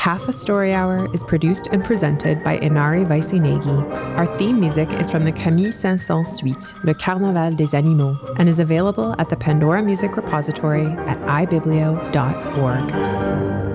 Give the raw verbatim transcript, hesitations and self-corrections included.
Half a Story Hour is produced and presented by Inari Vaisinegi. Our theme music is from the Camille Saint-Saëns suite, Le Carnaval des Animaux, and is available at the Pandora Music Repository at i biblio dot org.